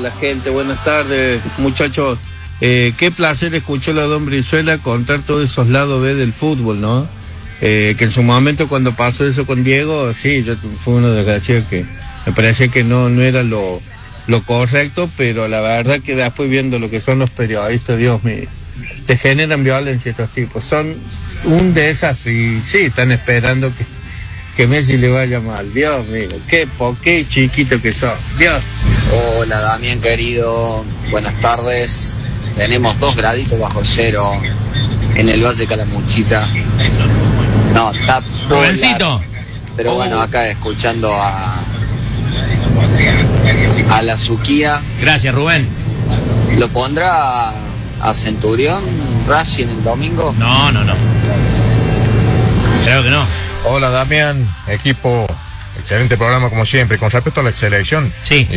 la gente, buenas tardes, muchachos. Qué placer escuchar a don Brizuela contar todos esos lados B del fútbol, ¿no? Que en su momento cuando pasó eso con Diego, sí, yo fui uno de los que me parecía que no era lo correcto, pero la verdad que después viendo lo que son los periodistas, Dios mío, te generan violencia estos tipos, son un desastre y sí, están esperando que Messi le vaya mal. Dios mío, qué chiquito que son, Dios. Hola Damián querido, buenas tardes. Tenemos 2 graditos bajo cero en el Valle de Calamuchita. No, está Rubéncito. Pero bueno, acá escuchando a la Suquía. Gracias, Rubén. ¿Lo pondrá a Centurión Racing el domingo? No. Creo que no. Hola Damián, equipo, excelente programa como siempre. Con respecto a la selección, sí.